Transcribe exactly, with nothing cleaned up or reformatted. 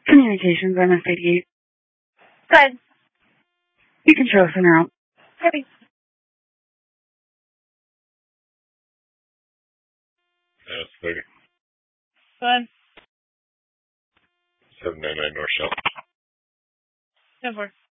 Communications, I'm S eighty-eight. Good. You can show us in out. Happy. S thirty. Good. seven nine nine North Shell. ten four.